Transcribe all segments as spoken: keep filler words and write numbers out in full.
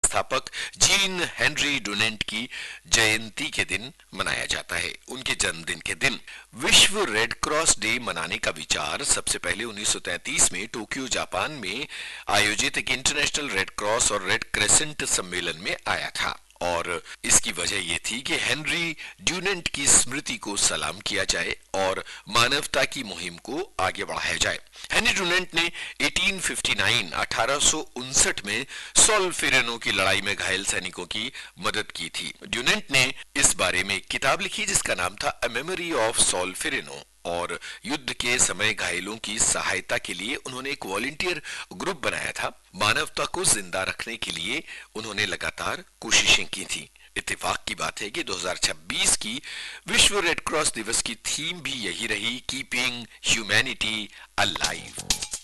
संस्थापक gene Henry Dunant की जयंती के दिन मनाया जाता है, उनके जन्मदिन के दिन। विश्व रेड क्रॉस डे मनाने का विचार सबसे पहले उन्नीस सौ तैंतीस में टोक्यो जापान में आयोजित एक इंटरनेशनल रेड क्रॉस और रेड क्रेसेंट सम्मेलन में आया था और इसकी वजह यह थी कि हेनरी ड्यूनेंट की स्मृति को सलाम किया जाए और मानवता की मुहिम को आगे बढ़ाया जाए। हेनरी ड्यूनेंट ने अठारह सौ उनसठ में सोल्फेरेनो की लड़ाई में घायल सैनिकों की मदद की थी। ड्यूनेंट ने इस बारे में एक किताब लिखी जिसका नाम था अ मेमोरी ऑफ सोल्फेरेनो और युद्ध के समय घायलों की सहायता के लिए उन्होंने एक वॉलंटियर ग्रुप बनाया था। मानवता को जिंदा रखने के लिए उन्होंने लगातार कोशिशें की थी। इत्तेफाक की बात है कि दो हज़ार छब्बीस की विश्व रेड क्रॉस दिवस की थीम भी यही रही, कीपिंग ह्यूमैनिटी अलाइव।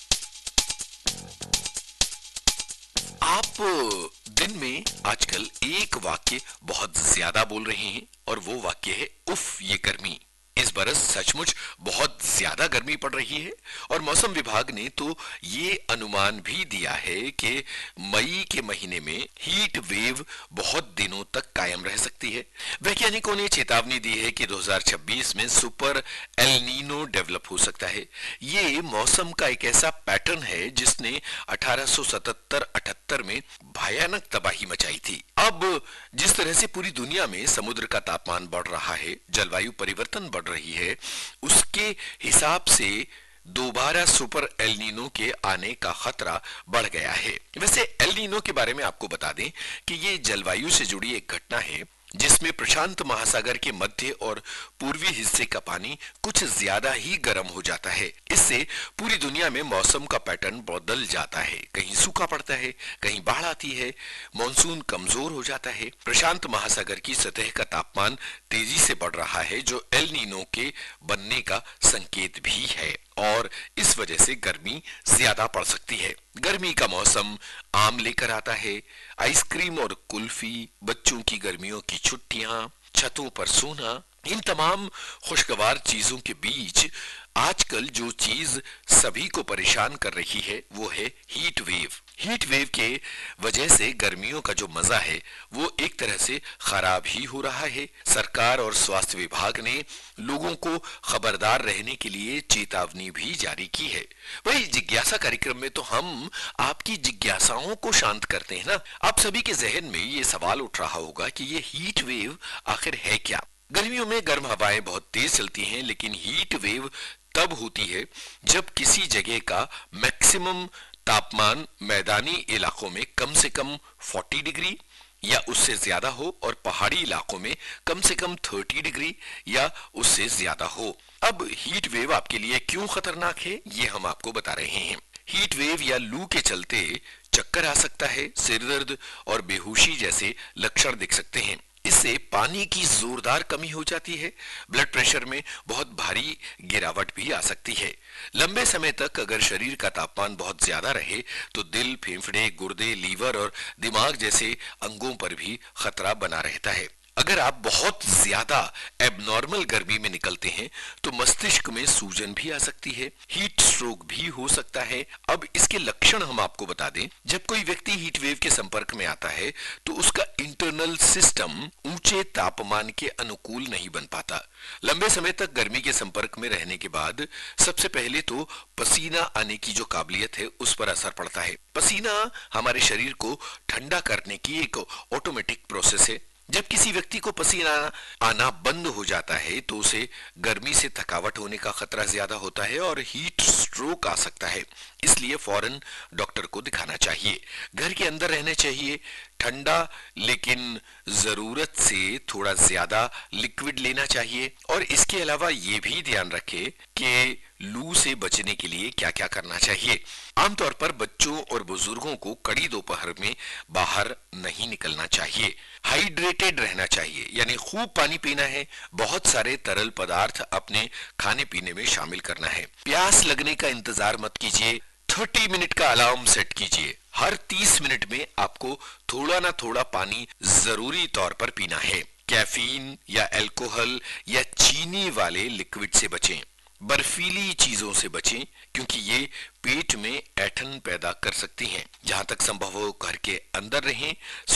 आप दिन में आजकल एक वाक्य बहुत ज्यादा बोल रहे हैं और वो वाक्य है उफ ये गर्मी। इस बरस सचमुच बहुत ज्यादा गर्मी पड़ रही है और मौसम विभाग ने तो ये अनुमान भी दिया है कि मई के महीने में हीट वेव बहुत दिनों तक कायम रह सकती है। वैज्ञानिकों ने चेतावनी दी है कि दो हज़ार छब्बीस में सुपर एल नीनो डेवलप हो सकता है। ये मौसम का एक ऐसा पैटर्न है जिसने अठारह सौ सतहत्तर अठहत्तर में भयानक तबाही मचाई थी। अब जिस तरह से पूरी दुनिया में समुद्र का तापमान बढ़ रहा है, जलवायु परिवर्तन बढ़ रही है, उसके हिसाब से दोबारा सुपर एल नीनो के आने का खतरा बढ़ गया है। वैसे एल नीनो के बारे में आपको बता दें कि ये जलवायु से जुड़ी एक घटना है जिसमें प्रशांत महासागर के मध्य और पूर्वी हिस्से का पानी कुछ ज्यादा ही गर्म हो जाता है। इससे पूरी दुनिया में मौसम का पैटर्न बदल जाता है, कहीं सूखा पड़ता है, कहीं बाढ़ आती है, मॉनसून कमजोर हो जाता है। प्रशांत महासागर की सतह का तापमान तेजी से बढ़ रहा है जो एल नीनो के बनने का संकेत भी है और इस वजह से गर्मी ज्यादा पड़ सकती है। गर्मी का मौसम आम लेकर आता है, आइसक्रीम और कुल्फी, बच्चों की गर्मियों की छुट्टियां, छतों पर सोना, इन तमाम खुशगवार चीजों के बीच आजकल जो चीज सभी को परेशान कर रही है वो है हीट वेव। हीट वेव के वजह से गर्मियों का जो मजा है वो एक तरह से खराब ही हो रहा है। सरकार और स्वास्थ्य विभाग ने लोगों को खबरदार रहने के लिए चेतावनी भी जारी की है। वही जिज्ञासा कार्यक्रम में तो हम आपकी जिज्ञासाओं को शांत करते हैं ना। आप सभी के जहन में ये सवाल उठ रहा होगा कि ये हीट वेव आखिर है क्या। गर्मियों में गर्म हवाएं बहुत तेज चलती हैं, लेकिन हीट वेव तब होती है जब किसी जगह का मैक्सिमम तापमान मैदानी इलाकों में कम से कम चालीस डिग्री या उससे ज्यादा हो और पहाड़ी इलाकों में कम से कम तीस डिग्री या उससे ज्यादा हो। अब हीट वेव आपके लिए क्यों खतरनाक है ये हम आपको बता रहे हैं। हीट वेव या लू के चलते चक्कर आ सकता है, सिरदर्द और बेहोशी जैसे लक्षण दिख सकते हैं। इससे पानी की जोरदार कमी हो जाती है, ब्लड प्रेशर में बहुत भारी गिरावट भी आ सकती है। लंबे समय तक अगर शरीर का तापमान बहुत ज्यादा रहे तो दिल, फेफड़े, गुर्दे, लीवर और दिमाग जैसे अंगों पर भी खतरा बना रहता है। अगर आप बहुत ज्यादा एबनॉर्मल गर्मी में निकलते हैं तो मस्तिष्क में सूजन भी आ सकती है, हीट स्ट्रोक भी हो सकता है। अब इसके लक्षण हम आपको बता दें। जब कोई व्यक्ति हीट वेव के संपर्क में आता है तो उसका इंटरनल सिस्टम ऊंचे तापमान के अनुकूल नहीं बन पाता। लंबे समय तक गर्मी के संपर्क में रहने के बाद सबसे पहले तो पसीना आने की जो काबिलियत है उस पर असर पड़ता है। पसीना हमारे शरीर को ठंडा करने की एक ऑटोमेटिक प्रोसेस है। जब किसी व्यक्ति को पसीना आना बंद हो जाता है तो उसे गर्मी से थकावट होने का खतरा ज्यादा होता है और हीट स्ट्रोक आ सकता है। इसलिए फौरन डॉक्टर को दिखाना चाहिए। घर के अंदर रहना चाहिए, ठंडा लेकिन जरूरत से थोड़ा ज्यादा लिक्विड लेना चाहिए और इसके अलावा ये भी ध्यान रखें कि लू से बचने के लिए क्या क्या करना चाहिए। आमतौर पर बच्चों और बुजुर्गों को कड़ी दोपहर में बाहर नहीं निकलना चाहिए। हाइड्रेटेड रहना चाहिए, यानी खूब पानी पीना है, बहुत सारे तरल पदार्थ अपने खाने पीने में शामिल करना है। प्यास लगने का इंतजार मत कीजिए, तीस मिनट का अलार्म सेट कीजिए। हर तीस मिनट में आपको थोड़ा ना थोड़ा पानी जरूरी तौर पर पीना है। कैफीन या अल्कोहल या चीनी वाले लिक्विड से बचें। बर्फीली चीजों से बचें क्योंकि ये पेट में ऐंठन पैदा कर सकती हैं। जहां तक संभव हो घर के अंदर रहें।